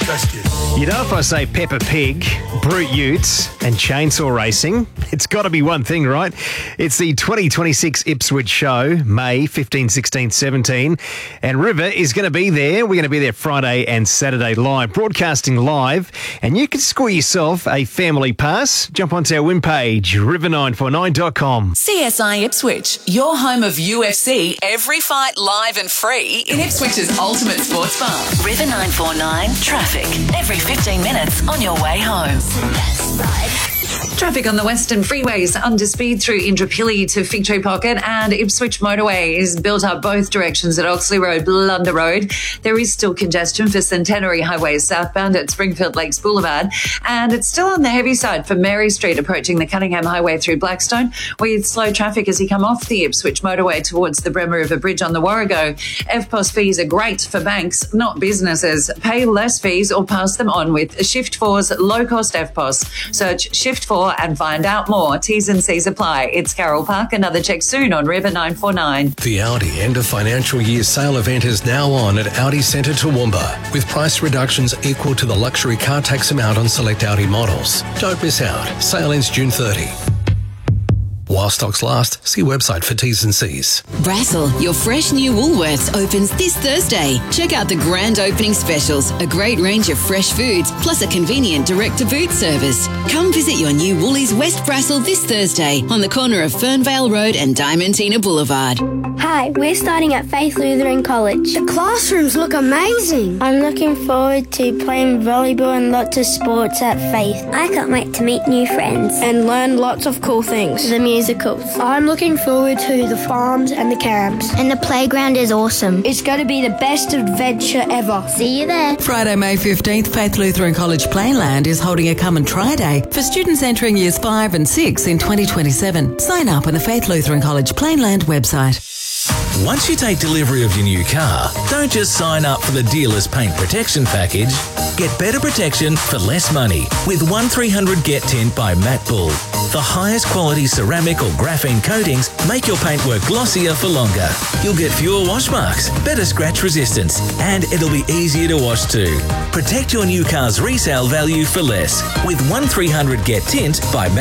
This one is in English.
That's good. You know, if I say Peppa Pig, Brute Utes and chainsaw racing, it's got to be one thing, right? It's the 2026 Ipswich Show, May 15, 16, 17. And River is going to be there. We're going to be there Friday and Saturday live, broadcasting live. And you can score yourself a family pass. Jump onto our win page, river949.com. CSI Ipswich, your home of UFC, every fight live and free in Ipswich's ultimate sports bar. River 949 traffic every 15 minutes on your way home. Traffic on the Western freeways under speed through Indooroopilly to Fig Tree Pocket, and Ipswich Motorway is built up both directions at Oxley Road, Blunder Road. There is still congestion for Centenary Highway southbound at Springfield Lakes Boulevard, and it's still on the heavy side for Mary Street approaching the Cunningham Highway through Blackstone, with slow traffic as you come off the Ipswich Motorway towards the Bremer River Bridge on the Warrego. FPOS fees are great for banks, not businesses. Pay less fees or pass them on with Shift 4's low-cost FPOS. Search Shift 4 and find out more. T's and C's apply. It's Carroll Park. Another check soon on River 949. The Audi end of financial year sale event is now on at Audi Centre Toowoomba, with price reductions equal to the luxury car tax amount on select Audi models. Don't miss out. Sale ends June 30. While stocks last, see website for T's and C's. Brassel, your fresh new Woolworths opens this Thursday. Check out the grand opening specials, a great range of fresh foods, plus a convenient direct-to-boot service. Come visit your new Woolies West Brassel this Thursday on the corner of Fernvale Road and Diamantina Boulevard. Hi, we're starting at Faith Lutheran College. The classrooms look amazing. I'm looking forward to playing volleyball and lots of sports at Faith. I can't wait to meet new friends and learn lots of cool things. The musicals. I'm looking forward to the farms and the camps. And the playground is awesome. It's going to be the best adventure ever. See you there. Friday, May 15th, Faith Lutheran College Plainland is holding a come and try day for students entering years 5 and 6 in 2027. Sign up on the Faith Lutheran College Plainland website. Once you take delivery of your new car, don't just sign up for the dealer's paint protection package. Get better protection for less money with 1300 Get Tint by Matt Bull. The highest quality ceramic or graphene coatings make your paint work glossier for longer. You'll get fewer wash marks, better scratch resistance, and it'll be easier to wash too. Protect your new car's resale value for less with 1300 Get Tint by Matt